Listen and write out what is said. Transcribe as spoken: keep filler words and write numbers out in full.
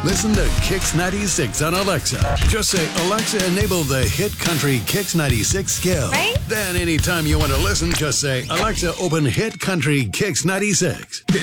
Listen to Kix ninety-six on Alexa. Just say, Alexa, enable the hit country Kix ninety-six skill. Right? Then anytime you want to listen, just say, Alexa, open hit country Kix ninety-six.